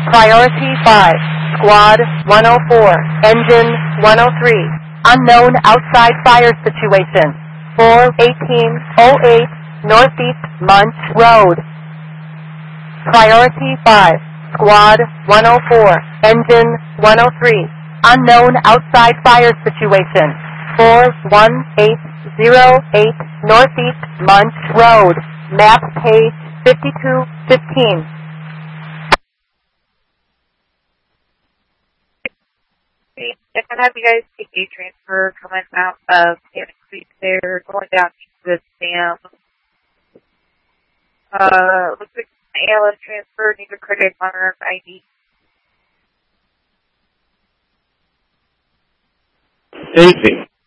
Priority 5, Squad 104, Engine 103. Unknown outside fire situation. 41808 Northeast Munch Road. Priority 5, Squad 104, Engine 103. Unknown outside fire situation. 41808 Northeast Munch Road. Map page 5215. If I have you guys take a transfer coming out of Panic Creek there, going down to the dam. Looks like an ALS transfer, needs a credit on ID. Stacy.